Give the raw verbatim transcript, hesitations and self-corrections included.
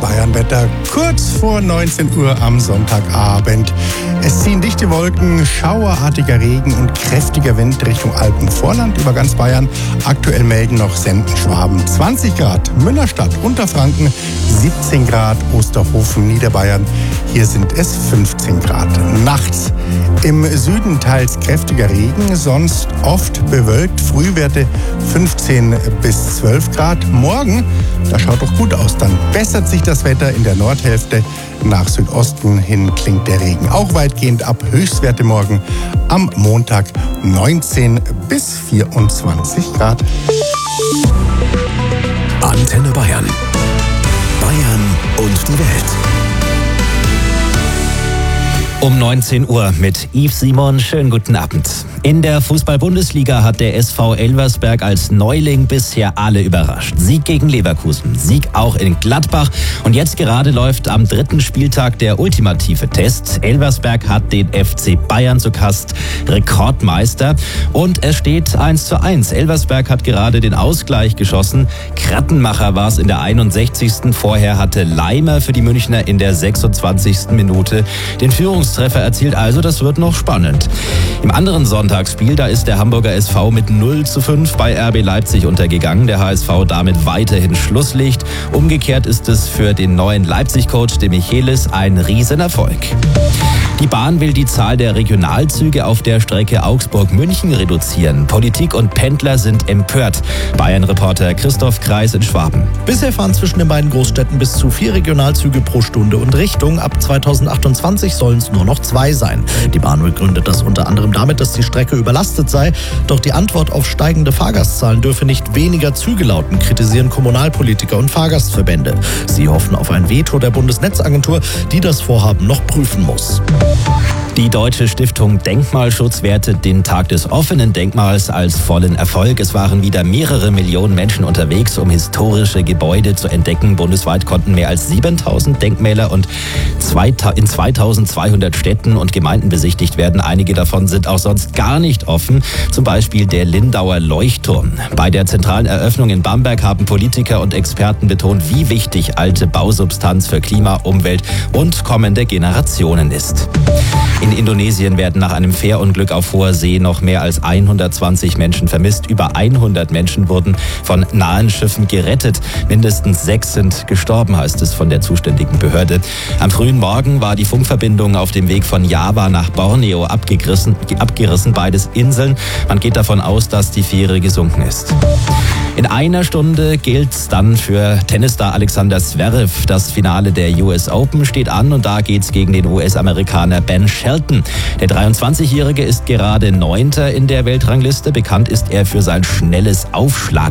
Bayernwetter kurz vor neunzehn Uhr am Sonntagabend. Es ziehen dichte Wolken, schauerartiger Regen und kräftiger Wind Richtung Alpenvorland über ganz Bayern. Aktuell melden noch Sendenschwaben zwanzig Grad, Münnerstadt, Unterfranken siebzehn Grad, Osterhofen, Niederbayern. Hier sind es fünfzehn Grad. Nachts im Süden teils kräftiger Regen, sonst oft bewölkt. Frühwerte fünfzehn bis zwölf Grad. Morgen, das schaut doch gut aus. Dann bessert sich das Wetter in der Nordhälfte. Nach Südosten hin klingt der Regen auch weitgehend ab. Höchstwerte morgen am Montag neunzehn bis vierundzwanzig Grad. Antenne Bayern. Bayern und die Welt. Um neunzehn Uhr mit Yves Simon. Schönen guten Abend. In der Fußball-Bundesliga hat der S V Elversberg als Neuling bisher alle überrascht. Sieg gegen Leverkusen, Sieg auch in Gladbach. Und jetzt gerade läuft am dritten Spieltag der ultimative Test. Elversberg hat den F C Bayern zu Gast, Rekordmeister. Und es steht eins zu eins. Elversberg hat gerade den Ausgleich geschossen. Krattenmacher war es in der einundsechzigsten Vorher hatte Leimer für die Münchner in der sechsundzwanzigsten Minute den Führungstreffer erzielt. Also das wird noch spannend. Im anderen Sonntagsspiel, da ist der Hamburger S V mit null zu fünf bei R B Leipzig untergegangen. Der H S V damit weiterhin Schlusslicht. Umgekehrt ist es für den neuen Leipzig-Coach, de Michelis, ein Riesenerfolg. Die Bahn will die Zahl der Regionalzüge auf der Strecke Augsburg-München reduzieren. Politik und Pendler sind empört. Bayern-Reporter Christoph Kreis in Schwaben. Bisher fahren zwischen den beiden Großstädten bis zu vier Regionalzüge pro Stunde und Richtung. Ab zweitausendachtundzwanzig sollen es nur noch zwei sein. Die Bahn begründet das unter anderem damit, dass die Strecke überlastet sei. Doch die Antwort auf steigende Fahrgastzahlen dürfe nicht weniger Züge lauten, kritisieren Kommunalpolitiker und Fahrgastverbände. Sie hoffen auf ein Veto der Bundesnetzagentur, die das Vorhaben noch prüfen muss. Die Deutsche Stiftung Denkmalschutz wertet den Tag des offenen Denkmals als vollen Erfolg. Es waren wieder mehrere Millionen Menschen unterwegs, um historische Gebäude zu entdecken. Bundesweit konnten mehr als siebentausend Denkmäler und in zweitausendzweihundert Städten und Gemeinden besichtigt werden. Einige davon sind auch sonst gar nicht offen, zum Beispiel der Lindauer Leuchtturm. Bei der zentralen Eröffnung in Bamberg haben Politiker und Experten betont, wie wichtig alte Bausubstanz für Klima, Umwelt und kommende Generationen ist. In Indonesien werden nach einem Fährunglück auf hoher See noch mehr als hundertzwanzig Menschen vermisst. Über hundert Menschen wurden von nahen Schiffen gerettet. Mindestens sechs sind gestorben, heißt es von der zuständigen Behörde. Am frühen Morgen war die Funkverbindung auf dem Weg von Java nach Borneo abgerissen, abgerissen, beides Inseln. Man geht davon aus, dass die Fähre gesunken ist. In einer Stunde gilt's dann für Tennisstar Alexander Zverev. Das Finale der U S Open steht an und da geht's gegen den U S-Amerikaner Ben Shelton. Der dreiundzwanzigjährige ist gerade Neunter in der Weltrangliste. Bekannt ist er für sein schnelles Aufschlag.